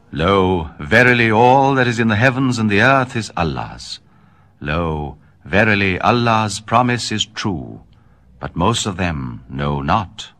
Lo, verily all that is in the heavens and the earth is Allah's. Lo, verily Allah's promise is true, but most of them know not.